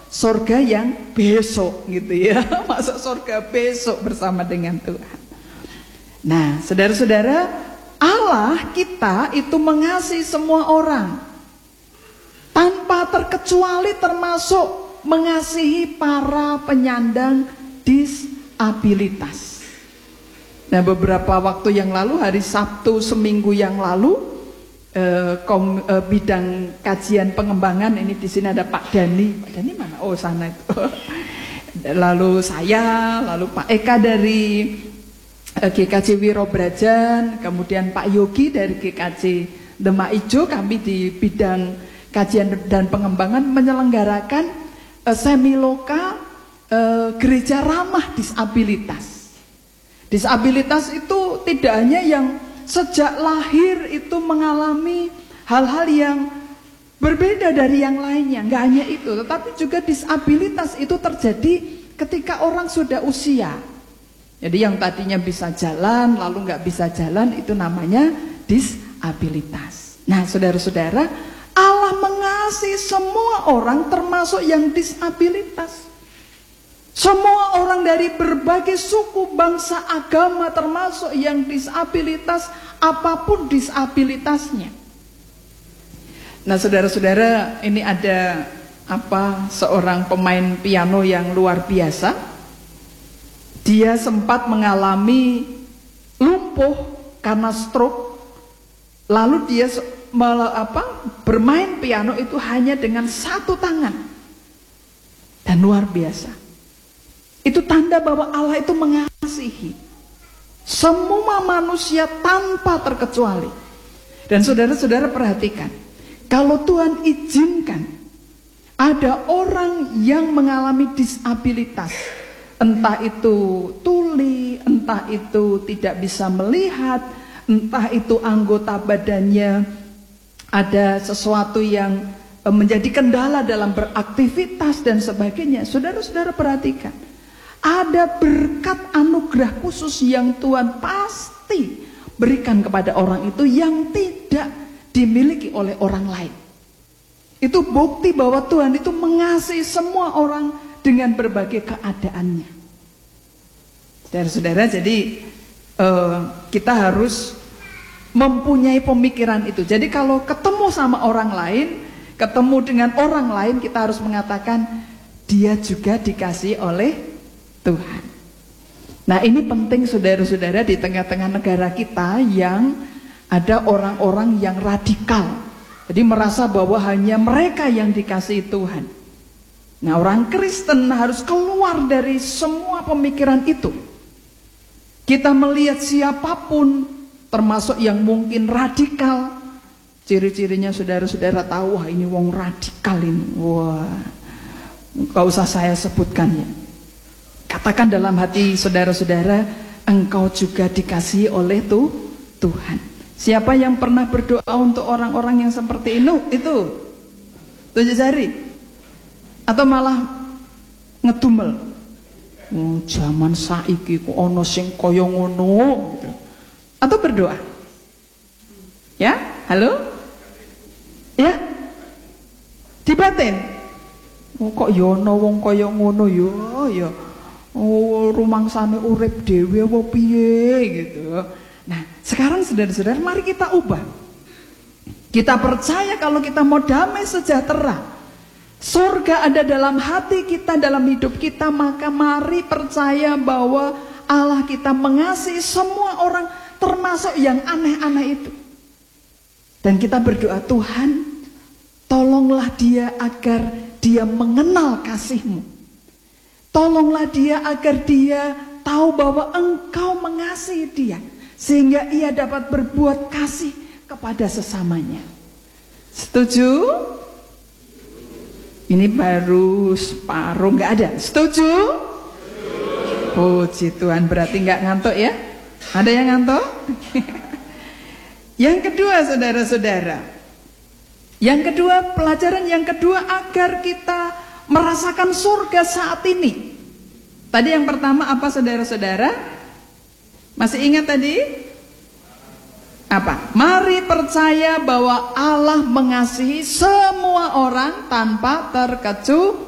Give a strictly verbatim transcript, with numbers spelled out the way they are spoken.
surga yang besok gitu ya. Masuk surga besok bersama dengan Tuhan. Nah, saudara-saudara, Allah kita itu mengasihi semua orang tanpa terkecuali, termasuk mengasihi para penyandang disabilitas. Nah, beberapa waktu yang lalu, hari Sabtu seminggu yang lalu, eh, kom, eh, bidang kajian pengembangan ini di sini ada Pak Dani. Pak Dani mana? Oh, sana itu. Lalu saya, lalu Pak Eka dari eh, G K J Wirobrajan, kemudian Pak Yogi dari G K J Demak Ijo. Kami di bidang kajian dan pengembangan menyelenggarakan eh, semiloka eh, gereja ramah disabilitas. Disabilitas itu tidak hanya yang sejak lahir itu mengalami hal-hal yang berbeda dari yang lainnya, nggak hanya itu, tetapi juga disabilitas itu terjadi ketika orang sudah usia. Jadi yang tadinya bisa jalan lalu nggak bisa jalan, itu namanya disabilitas. Nah, saudara-saudara, Allah mengasihi semua orang termasuk yang disabilitas. Semua orang dari berbagai suku, bangsa, agama, termasuk yang disabilitas, apapun disabilitasnya. Nah, saudara-saudara, ini ada apa seorang pemain piano yang luar biasa. Dia sempat mengalami lumpuh karena stroke. Lalu dia apa, bermain piano itu hanya dengan satu tangan. Dan luar biasa. Itu tanda bahwa Allah itu mengasihi semua manusia tanpa terkecuali. Dan saudara-saudara perhatikan, kalau Tuhan izinkan ada orang yang mengalami disabilitas, entah itu tuli, entah itu tidak bisa melihat, entah itu anggota badannya ada sesuatu yang menjadi kendala dalam beraktivitas dan sebagainya. Saudara-saudara perhatikan, ada berkat anugerah khusus yang Tuhan pasti berikan kepada orang itu yang tidak dimiliki oleh orang lain. Itu bukti bahwa Tuhan itu mengasihi semua orang dengan berbagai keadaannya. Saudara-saudara, jadi uh, kita harus mempunyai pemikiran itu. Jadi kalau ketemu sama orang lain, ketemu dengan orang lain, kita harus mengatakan dia juga dikasihi oleh Tuhan. Nah, ini penting saudara-saudara di tengah-tengah negara kita yang ada orang-orang yang radikal. Jadi merasa bahwa hanya mereka yang dikasihi Tuhan. Nah, orang Kristen harus keluar dari semua pemikiran itu. Kita melihat siapapun, termasuk yang mungkin radikal, ciri-cirinya saudara-saudara tahu, wah ini wong radikal ini. Wah, gak usah saya sebutkan ya. Katakan dalam hati saudara-saudara, engkau juga dikasihi oleh tuh Tuhan. Siapa yang pernah berdoa untuk orang-orang yang seperti itu? Itu tunjuk jari. Atau malah ngedumel. Oh, zaman saiki kok ono sing kaya ngono gitu. Atau berdoa. Ya? Halo? Ya? Di batin. Oh, kok ya ono wong kaya ngono ya, ya. Oh, rumangsane urip dhewe apa piye gitu. Nah, sekarang saudara-saudara, mari kita ubah. Kita percaya kalau kita mau damai sejahtera, surga ada dalam hati kita, dalam hidup kita, maka mari percaya bahwa Allah kita mengasihi semua orang, termasuk yang aneh-aneh itu. Dan kita berdoa, Tuhan, tolonglah dia agar dia mengenal kasih-Mu. Tolonglah dia agar dia tahu bahwa Engkau mengasihi dia, sehingga ia dapat berbuat kasih kepada sesamanya. Setuju? Ini baru separuh, nggak ada. Setuju? Puji Tuhan, berarti nggak ngantuk ya? Ada yang ngantuk? Yang kedua, saudara-saudara, yang kedua, pelajaran yang kedua agar kita merasakan surga saat ini. Tadi yang pertama apa saudara-saudara? Masih ingat tadi? Apa? Mari percaya bahwa Allah mengasihi semua orang tanpa terkecuali.